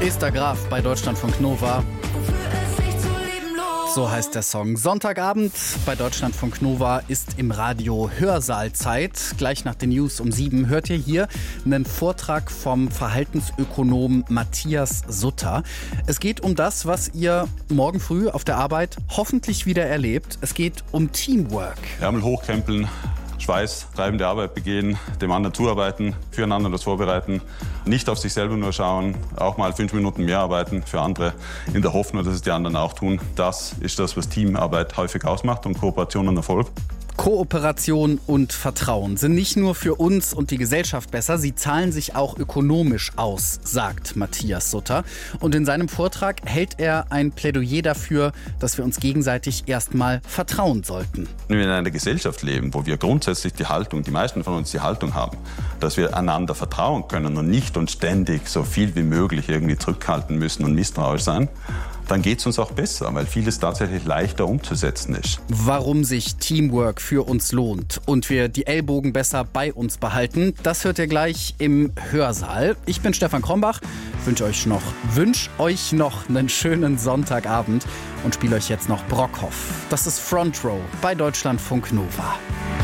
Esther Graf bei Deutschlandfunk Nova. So heißt der Song. Sonntagabend bei Deutschlandfunk Nova ist im Radio Hörsaalzeit. Gleich nach den News um 7 hört ihr hier einen Vortrag vom Verhaltensökonom Matthias Sutter. Es geht um das, was ihr morgen früh auf der Arbeit hoffentlich wieder erlebt. Es geht um Teamwork. Ärmel hochkrempeln, Schweiß, treibende Arbeit begehen, dem anderen zuarbeiten, füreinander das vorbereiten, nicht auf sich selber nur schauen, auch mal 5 Minuten mehr arbeiten für andere, in der Hoffnung, dass es die anderen auch tun. Das ist das, was Teamarbeit häufig ausmacht und Kooperation und Erfolg. Kooperation und Vertrauen sind nicht nur für uns und die Gesellschaft besser, sie zahlen sich auch ökonomisch aus, sagt Matthias Sutter. Und in seinem Vortrag hält er ein Plädoyer dafür, dass wir uns gegenseitig erstmal vertrauen sollten. Wenn wir in einer Gesellschaft leben, wo wir grundsätzlich die meisten von uns die Haltung haben, dass wir einander vertrauen können und nicht uns ständig so viel wie möglich irgendwie zurückhalten müssen und misstrauisch sein, dann geht es uns auch besser, weil vieles tatsächlich leichter umzusetzen ist. Warum sich Teamwork für uns lohnt und wir die Ellbogen besser bei uns behalten, das hört ihr gleich im Hörsaal. Ich bin Stefan Krombach, wünsche euch noch einen schönen Sonntagabend und spiele euch jetzt noch Brockhoff. Das ist Front Row bei Deutschlandfunk Nova.